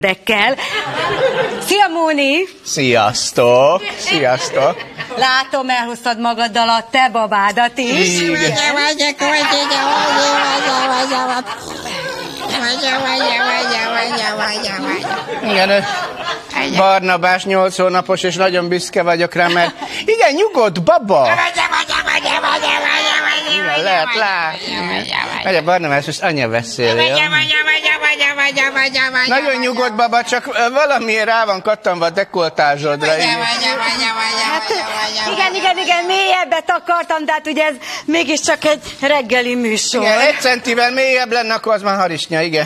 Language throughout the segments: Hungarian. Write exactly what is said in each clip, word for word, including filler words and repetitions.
dekkel. Szia, Móni! Sziasztok! Sziasztok! Látom, elhoztad magaddal a te babádat is. Igen, Barnabás nyolc hónapos, és nagyon büszke vagyok rá, mert igen, nyugodt baba. Igen, lehet látni. Megye Barnabás, most anya beszélő. Nagyon nyugodt baba, csak valamiért rá van kattanva a dekoltázsodra. Hát, igen, igen, igen, mélyebbet akartam, de hát ugye ez mégiscsak egy reggeli műsor. Igen, egy centivel mélyebb lenne, akkor az már harisnya, igen.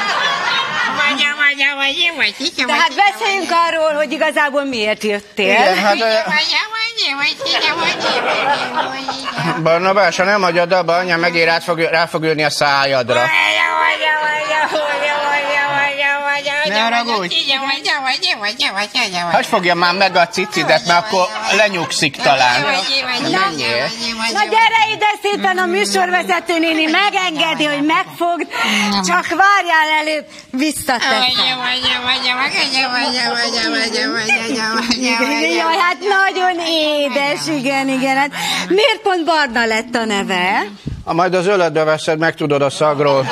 Tehát beszéljünk arról, hogy igazából miért jöttél. Igen, hát... Barnabás, ha nem hagyod abba, anya megér rá fog, rá fog ülni a szájadra. Ne haragudj! Hogy fogja már meg a cicidet, mert akkor lenyugszik talán. Na, na gyere ide szépen, a műsorvezető néni megengedi, hogy megfogd, csak várjál előbb, visszateszem. Jaj, hát nagyon édes, igen, igen. Hát miért pont Barna lett a neve? Ha majd az öletbe veszed, megtudod a szagról.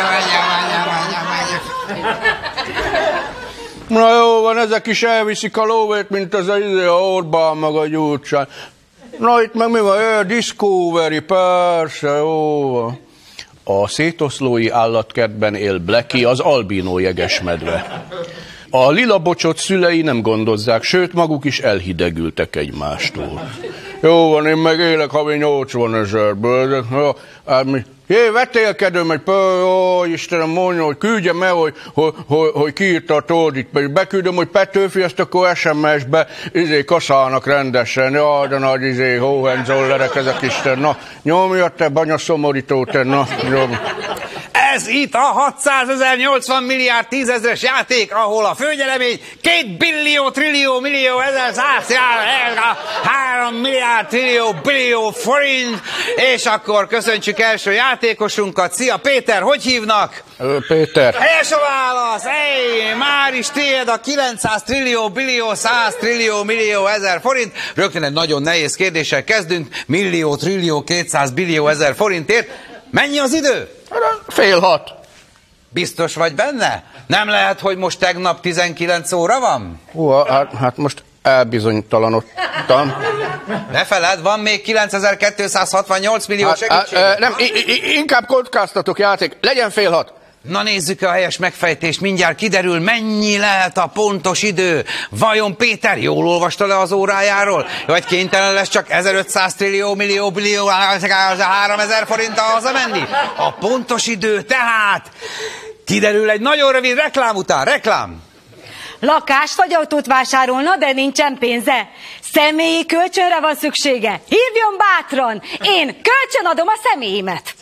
Na jó van, ezek is elviszik a lóvét, mint az a, a Orbán meg a Gyurcsány. Na itt meg mi van? Ö, Discovery, persze, jó van. A szétoszlói állatkertben él Blacky, az albínó jegesmedve. A lila bocsot szülei nem gondozzák, sőt maguk is elhidegültek egymástól. Jó van, én meg élek havi nyolcvan ezerből. Hát mi? Jé, vetélkedőm egy pő, ó, Istenem, mondja, hogy küldjem el, hogy, hogy, hogy, hogy kiírta a toldit. Beküldöm, hogy Petőfi, ezt akkor es em es-be izé, kaszálnak rendesen. Jaj, de nagy izé, Hohenzollerek ezek Isten. Na, nyomjad te, banyaszomorító te, na, nyom. Ez itt a hatszázezer nyolcvan milliárd tízezres játék, ahol a főnyelemény két billió, trillió, millió, ezer, száz, három milliárd, trillió, billió forint, és akkor köszöntsük első játékosunkat. Szia Péter, hogy hívnak? Ö, Péter. Helyes a válasz! Ej, már is tiéd a kilencszáz trillió, billió, száz trillió, millió, ezer forint. Rögtön egy nagyon nehéz kérdéssel kezdünk. Millió, trillió, kétszáz billió, ezer forintért. Mennyi az idő? Fél hat. Biztos vagy benne? Nem lehet, hogy most tegnap tizenkilenc óra van? Hú, hát, hát most elbizonytalanodtam. Ne feled, van még kilencezer-kétszázhatvannyolc millió Hát, segítség. hát, nem, inkább kockáztatok játék. Legyen fél hat. Na nézzük a helyes megfejtést, mindjárt kiderül, mennyi lehet a pontos idő. Vajon Péter jól olvasta le az órájáról? Vagy kénytelen lesz csak ezerötszáz trillió, millió, billió, háromezer forint hazamenni? A pontos idő tehát kiderül egy nagyon rövid reklám után. Reklám! Lakást vagy autót vásárolna, de nincsen pénze. Személyi kölcsönre van szüksége. Hívjon bátran! Én kölcsönadom a személyimet.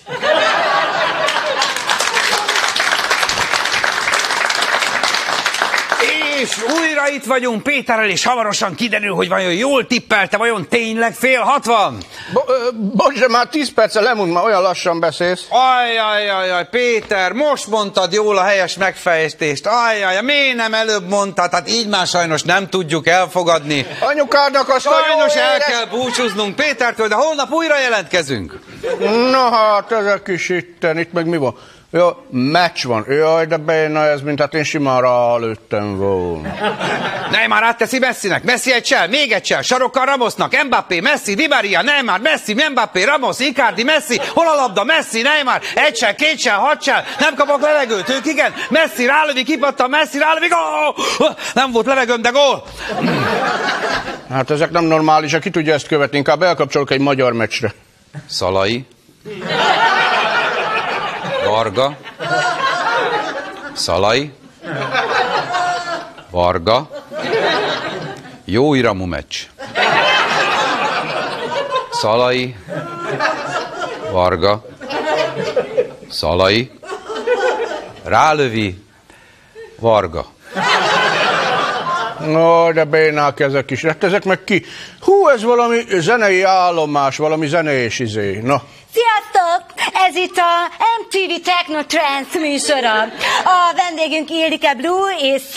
És újra itt vagyunk Péterrel, és hamarosan kiderül, hogy vajon jól tippelte, vajon tényleg fél hatvan? Bo bocs, de már tíz perce lemond, már olyan lassan beszélsz. Ajjajjajjaj, Péter, most mondtad jól a helyes megfejtést. Ajjajjaj, miért nem előbb mondtad? Hát így már sajnos nem tudjuk elfogadni. Anyukádnak azt a Sajnos jó el édes... kell búcsúznunk Pétertől, de holnap újra jelentkezünk. Na hát, ezek is itten, itt meg mi van? Jó, meccs van. Jaj, de béna ez, mint hát én simán rálőttem volna. Neymar átteszi Messinek, Messi egy csel, még egy csel, sarokkal Ramosnak, Mbappé, Messi, Di Maria, Neymar, Messi, Mbappé, Ramos, Icardi, Messi, hol a labda, Messi, Neymar, egy csel, két csel, hat csel, nem kapok levegőt, ők igen, Messi rálövi, kipattan, Messi rálövi, gól! Nem volt levegőm, de gól! Hát ezek nem normálisak, ki tudja ezt követni, inkább elkapcsolok egy magyar meccsre. Szalai. Varga, Szalai, Varga, jó iramú meccs. Szalai, Varga, Szalai, rálövi, Varga. No, de bénák ezek is. Hát ezek meg ki? Hú, ez valami zenei állomás, valami zenés izé. Na. Sziasztok! Ez itt a em té vé Techno Trance műsora. A vendégünk Ildike Blue és